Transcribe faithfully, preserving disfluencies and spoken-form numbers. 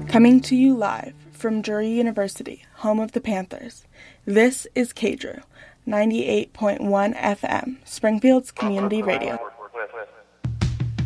Coming to you live from Drury University, home of the Panthers, this is K D R U, ninety-eight point one F M, Springfield's community radio.